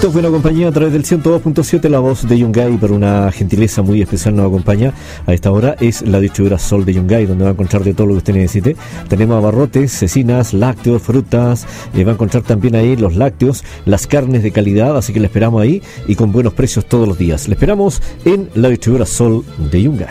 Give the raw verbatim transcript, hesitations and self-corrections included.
Esto fue una compañía a través del ciento dos punto siete, la voz de Yungay. Por una gentileza muy especial nos acompaña a esta hora. Es la distribuidora Sol de Yungay, donde va a encontrar de todo lo que usted necesite. Tenemos abarrotes, cecinas, lácteos, frutas. Eh, va a encontrar también ahí los lácteos, las carnes de calidad. Así que le esperamos ahí y con buenos precios todos los días. Le esperamos en la distribuidora Sol de Yungay.